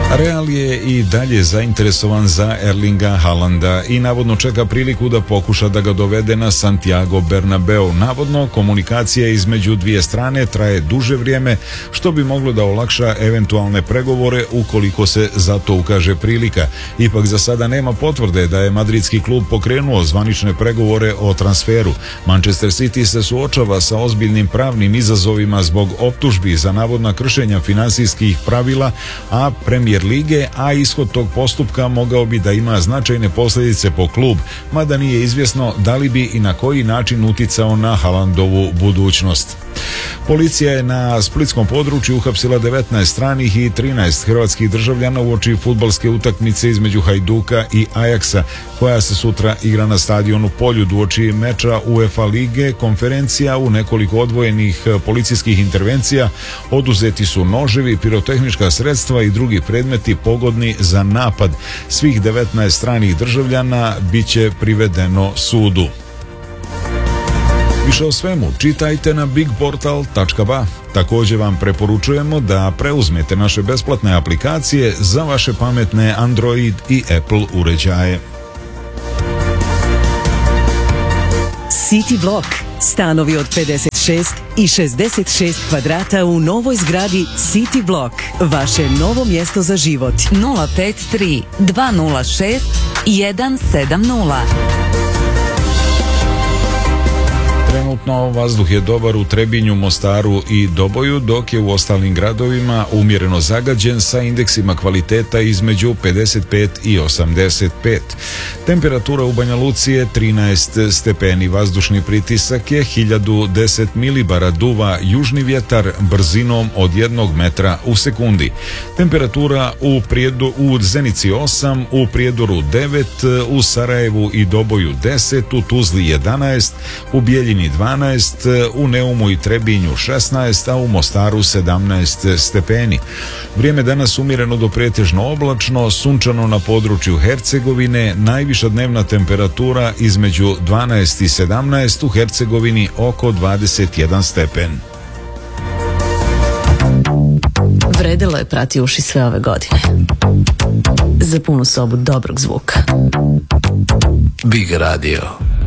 Real je i dalje zainteresovan za Erlinga Haalanda i navodno čeka priliku da pokuša da ga dovede na Santiago Bernabeu. Navodno, komunikacija između dvije strane traje duže vrijeme, što bi moglo da olakša eventualne pregovore ukoliko se za to ukaže prilika. Ipak za sada nema potvrde da je madridski klub pokrenuo zvanične pregovore o transferu. Manchester City se suočava sa ozbiljnim pravnim izazovima zbog optužbi za navodna kršenja finansijskih pravila, a Premier lige, a ishod tog postupka mogao bi da ima značajne posljedice po klub, mada nije izvjesno da li bi i na koji način uticao na Haalandovu budućnost. Policija je na splitskom području uhapsila 19 stranih i 13 hrvatskih državljana uoči fudbalske utakmice između Hajduka i Ajaksa, koja se sutra igra na stadionu Poljud. Uoči meča UEFA lige konferencija u nekoliko odvojenih policijskih intervencija oduzeti su noževi, pirotehnička sredstva i drugi predmeti pogodni za napad. Svih 19 stranih državljana biće privedeno sudu. Više o svemu čitajte na bigportal.ba. Također vam preporučujemo da preuzmete naše besplatne aplikacije za vaše pametne Android i Apple uređaje. City Block. Stanovi od 56 i 66 kvadrata u novoj zgradi City Block. Vaše novo mjesto za život. 053 206 170. Trenutno vazduh je dobar u Trebinju, Mostaru i Doboju, dok je u ostalim gradovima umjereno zagađen sa indeksima kvaliteta između 55 i 85. Temperatura u Banja Luci je 13 stepeni, vazdušni pritisak je 1010 milibara, duva južni vjetar brzinom od 1 metra u sekundi. Temperatura u Zenici 8, u Prijedoru 9, u Sarajevu i Doboju 10, u Tuzli 11, u Bijeljini 12, u Neumu i Trebinju 16, a u Mostaru 17 stepeni. Vrijeme danas umjereno do pretežno oblačno, sunčano na području Hercegovine, najviša dnevna temperatura između 12 i 17, u Hercegovini oko 21 stepen. Vredelo je prati uši sve ove godine. Za punu sobu dobrog zvuka. Big Radio.